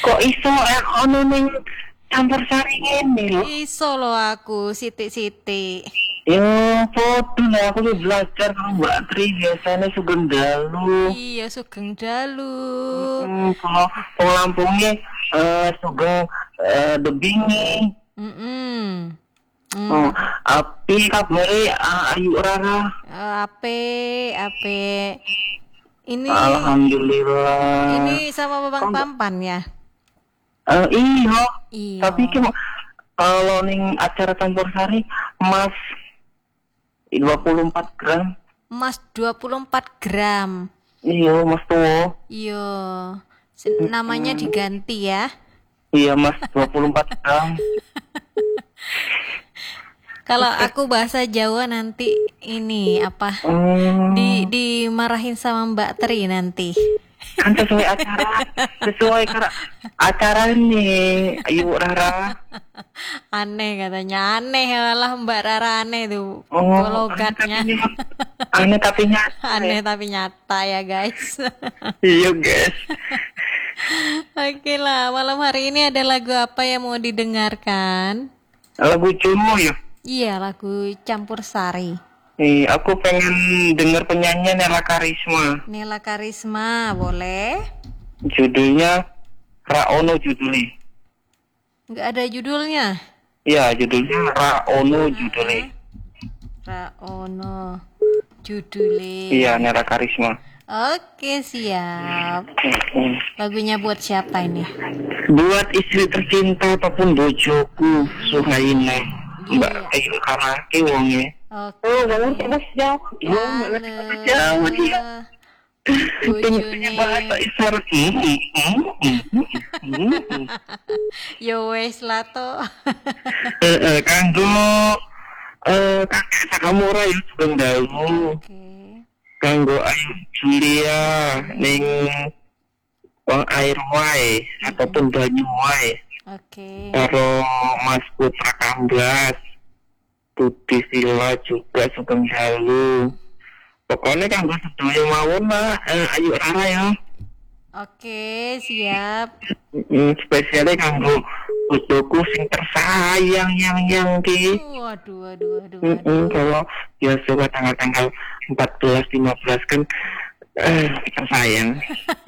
Kok iso ono ning campur sari ngene lho. Iso lo aku sithik-sithik. Yo, foto lah aku tuh belajar karo Mbak Tri biasanya Sugeng Dalu. Iya Sugeng Dalu. Kalau Lampungnya Sugeng Debingi. Mm-mm. Oh, api kabare Ayu Rara. Ape. Ini Alhamdulillah. sama Babang Tampan ya. Iya. Iya. Tapi kalau ning acara campur sari Mas 24 gram. Mas 24 gram. Iya, Mas tuh. Iya. Namanya diganti ya. Iya, Mas 24 gram. Kalau aku bahasa Jawa nanti ini apa? Dimarahin sama Mbak Tri nanti. Kan sesuai acara nih Ayu Rara. Aneh katanya, aneh lah Mbak Rara aneh tuh. Logatnya. Aneh tapi nyata. Aneh tapi nyata ya guys. Iya guys. Oke lah, malam hari ini ada lagu apa yang mau didengarkan? Lagu Jomo ya. Iya, lagu Campur Sari. Aku pengen denger penyanyian Nela Karisma. Nela Karisma, boleh? Judulnya Raono judulnya. Nggak ada judulnya? Iya, judulnya Raono judulnya. Raono judulnya. Iya, Nela Karisma. Oke, siap. Lagunya buat siapa ini? Buat istri tercinta ataupun bojoku, Suhaina. Mbak Ayu Karake wongnya. Oke. Oh, gak ngerti bahasa Jawa. Iya, gak ngerti bahasa Jawa dia. Punya bahasa isyarat. Yo wes lah to. Kanggo kakek Sakamura ya Sugeng Dalu. Oke. Kanggo Ayu Julia ning Wang Air wae ataupun Banyu wae. Oke. Karo Mas Putra Kambas, Budi Sila juga Sugeng Dalu. Pokoknya kanggo sedaya mawon lah Ayu Rara ya. Oke, siap. Spesialnya kanggo bojoku sing tersayang yang ki. Waduh. Kalau biasa tanggal 14 15 kan tersayang.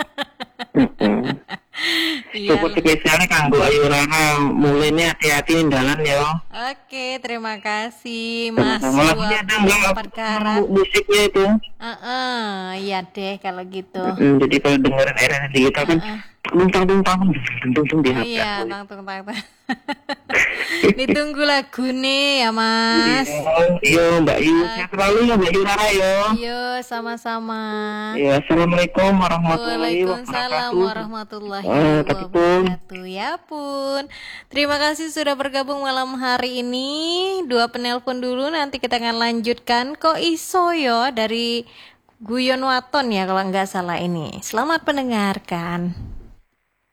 Iya. Cukup spesialnya kanggo Ayu Rara, mulainya hati-hati dalan ya. Oke, terima kasih Mas. Malah ada nggak musiknya itu. Iya deh kalau gitu. Jadi kalau dengerin era digital kan tung di HP. Iya, tang. Ditunggu lagu nih ya Mas. Iya Mbak Yu, sehat selalu ya Mbak Yu Rara ya. Iya, sama-sama. Ya, assalamualaikum warahmatullahi Waalaikumsalam wabarakatuh. warahmatullahi wabarakatuh. Ya pun. Terima kasih sudah bergabung malam hari ini. 2 penelpon dulu, nanti kita akan lanjutkan. Kok iso yo dari Guyon Waton ya kalau nggak salah ini. Selamat mendengarkan.